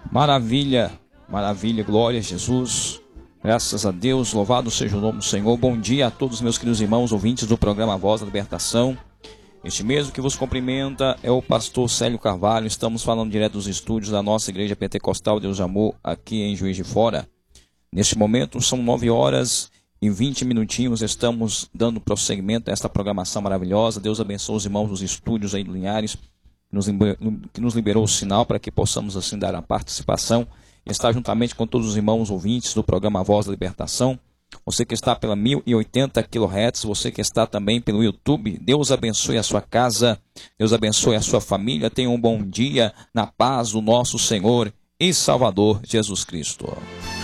Maravilha, maravilha, glória a Jesus. Graças a Deus, louvado seja o nome do Senhor. Bom dia a todos meus queridos irmãos, ouvintes do programa Voz da Libertação. Este mesmo que vos cumprimenta é o pastor Célio Carvalho. Estamos falando direto dos estúdios da nossa Igreja Pentecostal Deus de Amor, aqui em Juiz de Fora. Neste momento são 9 horas e 20 minutinhos. Estamos dando prosseguimento a esta programação maravilhosa. Deus abençoe os irmãos dos estúdios aí do Linhares, que nos liberou o sinal para que possamos assim dar a participação e estar juntamente com todos os irmãos ouvintes do programa Voz da Libertação. Você que está pela 1080 kHz, você que está também pelo YouTube, Deus abençoe a sua casa, Deus abençoe a sua família. Tenha um bom dia na paz do nosso Senhor e Salvador Jesus Cristo.